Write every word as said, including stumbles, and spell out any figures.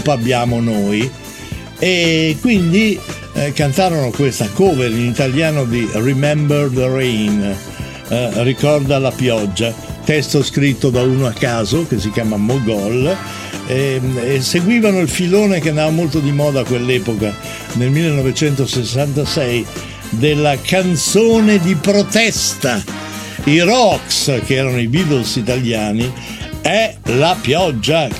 colpa abbiamo noi. E quindi eh, cantarono questa cover in italiano di Remember the Rain, eh, ricorda la pioggia, testo scritto da uno a caso che si chiama Mogol, e, e seguivano il filone che andava molto di moda a quell'epoca, nel millenovecentosessantasei, della canzone di protesta. I Rocks, che erano i Beatles italiani, è la pioggia